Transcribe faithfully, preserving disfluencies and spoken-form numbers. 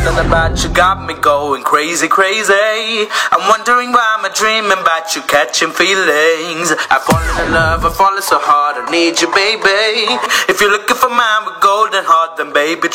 Something about you got me going crazy, crazy. I'm wondering why I'm dreaming about you catching feelings. I've fallen in love, I've fallen so hard, I need you, baby. If you're looking for mine with golden heart, then baby,